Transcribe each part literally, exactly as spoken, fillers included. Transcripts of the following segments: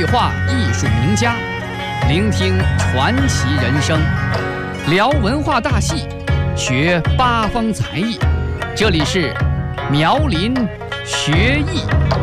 话艺术名家，聆听传奇人生，聊文化大戏，学八方才艺。这里是苗林学艺。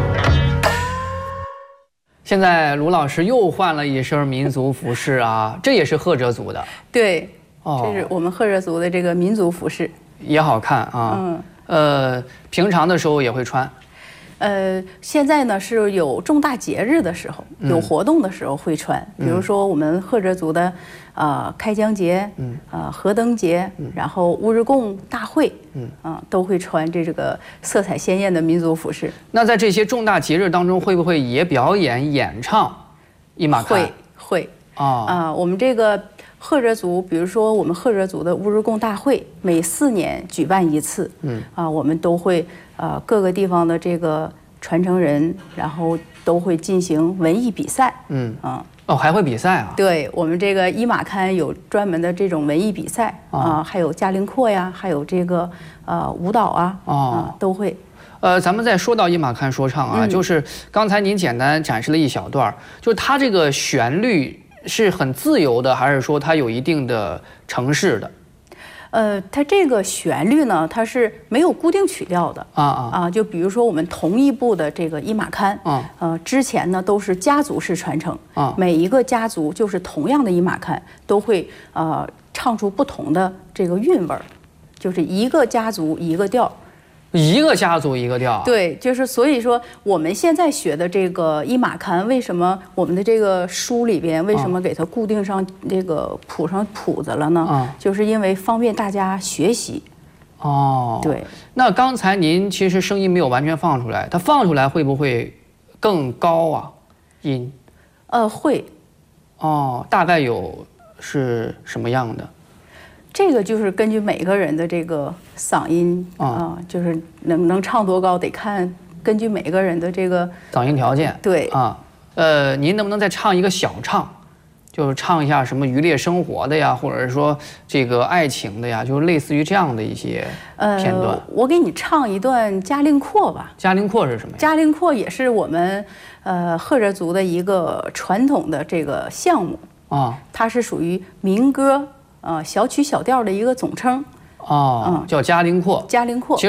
现在卢老师又换了一身民族服饰啊，这也是赫哲族的。 对， 哦， 这是我们赫哲族的这个民族服饰， 也好看啊。 嗯， 呃，平常的时候也会穿。 呃，现在呢是有重大节日的时候，有活动的时候会穿， 嗯、 比如说我们赫哲族的，呃，开疆节，嗯，呃，河灯节，嗯、然后乌日贡大会，嗯，啊、呃，都会穿这个色彩鲜艳的民族服饰。 那在这些重大节日当中，会不会也表演演唱一马看？ 会会啊啊、呃，我们这个赫哲族，比如说我们赫哲族的乌日贡大会，每四年举办一次，嗯，啊、呃，我们都会。呃，各个地方的这个传承人，然后都会进行文艺比赛。嗯啊， 哦，还会比赛啊？ 对，我们这个伊马堪有专门的这种文艺比赛啊、呃，还有嘉陵廓呀，还有这个呃舞蹈啊，啊、呃、都会。 呃，咱们再说到伊马堪说唱啊，嗯、就是刚才您简单展示了一小段，就是它这个旋律是很自由的，还是说它有一定的程式的？ 呃，它这个旋律呢，它是没有固定曲调的啊啊啊！就比如说我们同一部的这个伊马堪，啊，呃，之前呢都是家族式传承啊，每一个家族就是同样的伊马堪都会呃唱出不同的这个韵味儿，就是一个家族一个调。 一个家族一个调， 对，就是所以说我们现在学的这个伊马堪，为什么我们的这个书里边为什么给它固定上这个谱上谱子了呢？嗯，就是因为方便大家学习。 哦， 对。 那刚才您其实声音没有完全放出来，它放出来会不会更高啊？音？ 呃，会。 哦，大概有是什么样的？ 这个就是根据每个人的这个嗓音啊、呃，就是能能唱多高，得看根据每个人的这个嗓音条件。 对啊，呃，您能不能再唱一个小唱，就是唱一下什么渔猎生活的呀，或者是说这个爱情的呀，就是类似于这样的一些片段。 呃，我给你唱一段嘉陵廓吧。 嘉陵廓是什么呀？ 嘉陵廓也是我们呃赫哲族的一个传统的这个项目啊，它是属于民歌。呃，小曲小调的一个总称， 哦，叫嘉陵廓。 嘉陵廓。